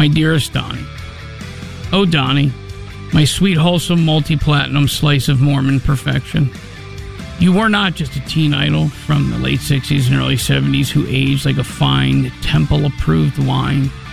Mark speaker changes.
Speaker 1: My dearest Donnie. Oh, Donnie, my sweet, wholesome, multi-platinum slice of Mormon perfection. You were not just a teen idol from the late 60s and early 70s who aged like a fine, temple-approved wine.